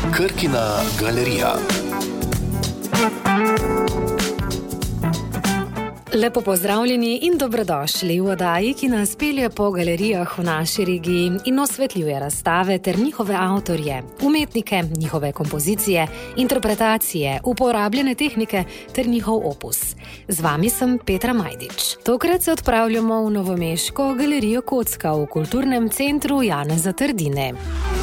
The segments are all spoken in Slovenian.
Krkina galerija. Lepo pozdravljeni in dobrodošli v oddaji, ki nas pelje po galerijah v naši regiji in osvetljuje razstave ter njihove avtorje, umetnike, njihove kompozicije, interpretacije, uporabljene tehnike ter njihov opus. Z vami sem Petra Majdič. Tokrat se odpravljamo v novomeško galerijo Kocka v kulturnem centru Janeza Trdine.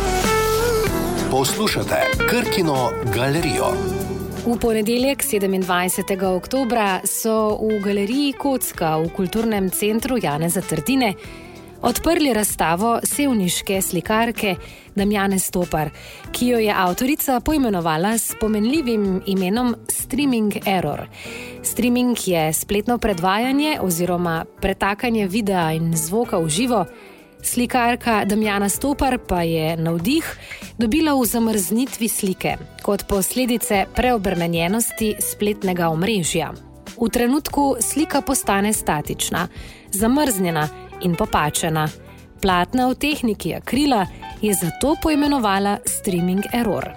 Poslušate Krkino galerijo. V ponedeljek 27. oktobra so v galeriji Kocka v kulturnem centru Janeza Trdine odprli razstavo sevniške slikarke Damjane Stopar, ki jo je avtorica poimenovala s pomenljivim imenom Streaming Error. Streaming je spletno predvajanje oziroma pretakanje videa in zvoka v živo. Slikarka Damjana Stopar pa je navdih dobila v zamrznitvi slike, kot posledice preobremenjenosti spletnega omrežja. V trenutku slika postane statična, zamrznjena in popačena. Platna v tehniki akrila je zato poimenovala Streaming Error.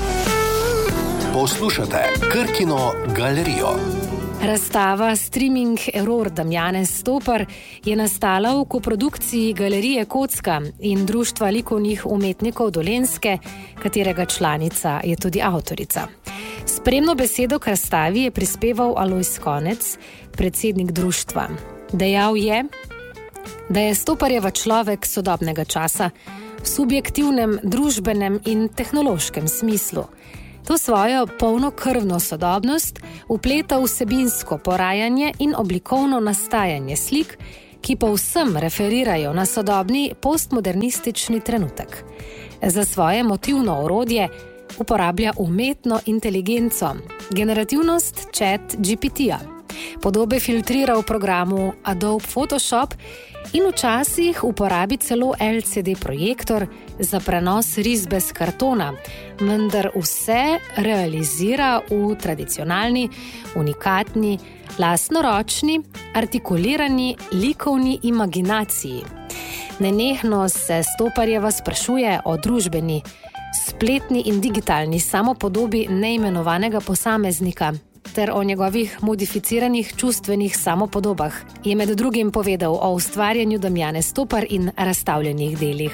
Poslušate Krkino galerijo. Razstava Streaming Error Damjane Stopar je nastala v koprodukciji Galerije Kocka in Društva likovnih umetnikov Dolenjske, katerega članica je tudi avtorica. Spremno besedo k razstavi je prispeval Alojz Konec, predsednik društva. Dejal je, da je Stoparjeva človek sodobnega časa v subjektivnem, družbenem in tehnološkem smislu. To svojo polnokrvno sodobnost vpleta vsebinsko porajanje in oblikovno nastajanje slik, ki povsem referirajo na sodobni postmodernistični trenutek. Za svoje motivno orodje uporablja umetno inteligenco, generativnost ChatGPT-ja. Podobe filtrira v programu Adobe Photoshop in včasih uporabi celo LCD projektor za prenos risbe s kartona, vendar vse realizira v tradicionalni, unikatni, lastnoročni, artikulirani likovni imaginaciji. Nenehno se Stoparjeva sprašuje o družbeni, spletni in digitalni samopodobi neimenovanega posameznika ter o njegovih modificiranih čustvenih samopodobah, je med drugim povedal o ustvarjanju Damjane Stopar in razstavljenih delih.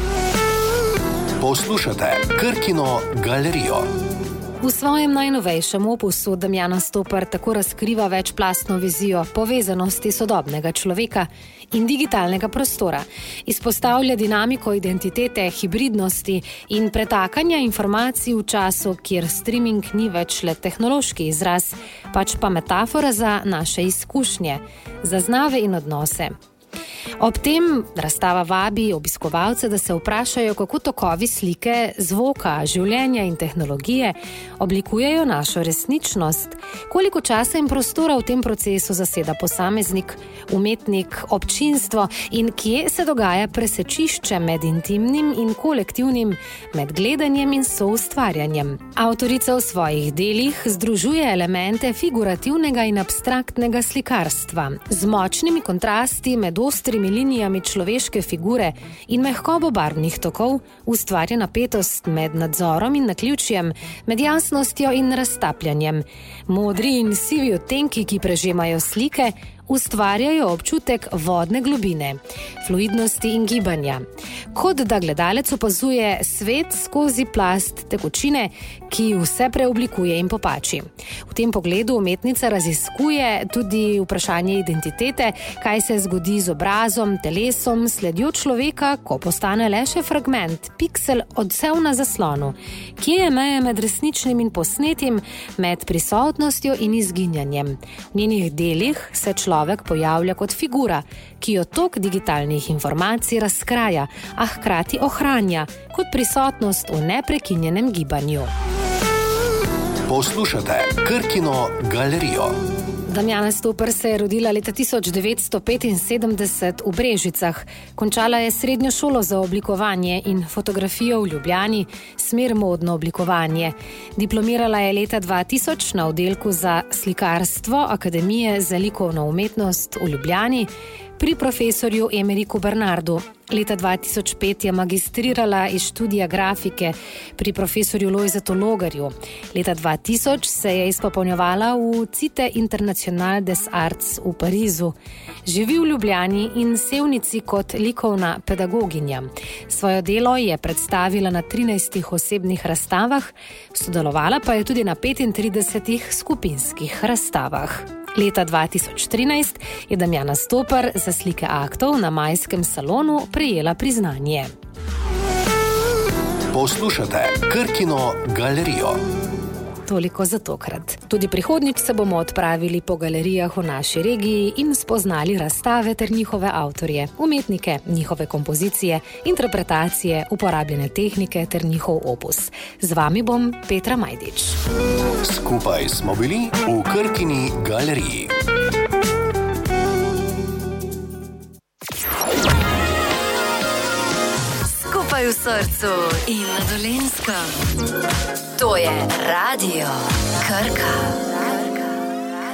Poslušate Krkino galerijo. V svojem najnovejšem opusu Damjana Stopar tako razkriva večplastno vizijo povezanosti sodobnega človeka in digitalnega prostora, izpostavlja dinamiko identitete, hibridnosti in pretakanja informacij v času, kjer streaming ni več le tehnološki izraz, pač pa metafora za naše izkušnje, zaznave in odnose. Ob tem razstava vabi obiskovalce, da se vprašajo, kako tokovi slike, zvoka, življenja in tehnologije oblikujejo našo resničnost, koliko časa in prostora v tem procesu zaseda posameznik, umetnik, občinstvo in kje se dogaja presečišče med intimnim in kolektivnim, med gledanjem in soustvarjanjem. Avtorica v svojih delih združuje elemente figurativnega in abstraktnega slikarstva z močnimi kontrasti med ostrimi linijami človeške figure in mehkobo barvnih tokov, ustvarja napetost med nadzorom in naključjem, med jasnostjo in raztapljanjem. Modri in sivi odtenki, ki prežemajo slike, ustvarjajo občutek vodne globine, fluidnosti in gibanja. Kot da gledalec opazuje svet skozi plast tekočine, ki vse preoblikuje in popači. V tem pogledu umetnica raziskuje tudi vprašanje identitete, kaj se zgodi z obrazom, telesom, sledjo človeka, ko postane le še fragment, piksel, odsev na zaslonu. Kje je meja med resničnim in posnetim, med prisotnostjo in izginjanjem? V njenih delih se človek pojavlja kot figura, ki jo tok digitalnih informacij razkraja, a hkrati ohranja kot prisotnost v neprekinjenem gibanju. Poslušate Krkino galerijo. Damjana Stopar se je rodila leta 1975 v Brežicah. Končala je srednjo šolo za oblikovanje in fotografijo v Ljubljani, smer modno oblikovanje. Diplomirala je leta 2000 na oddelku za slikarstvo Akademije za likovno umetnost v Ljubljani. pri profesorju Emeriku Bernardu. Leta 2005 je magistrirala iz študija grafike pri profesorju Lojzetu Logarju. Leta 2000 se je izpopolnjevala v Cite Internationale des Arts v Parizu. Živi v Ljubljani in Sevnici kot likovna pedagoginja. Svoje delo je predstavila na 13 osebnih razstavah, sodelovala pa je tudi na 35 skupinskih razstavah. Leta 2013 je Damjana Stopar za slike aktov na majskem salonu prejela priznanje. Poslušate Krkino galerijo. Toliko za tokrat. Tudi prihodnjič se bomo odpravili po galerijah v naši regiji in spoznali razstave ter njihove avtorje, umetnike, njihove kompozicije, interpretacije, uporabljene tehnike ter njihov opus. Z vami bom Petra Majdič. Skupaj smo bili v Krkini galeriji. Skupaj v srcu in na Dolenjskem. To je Radio Krka.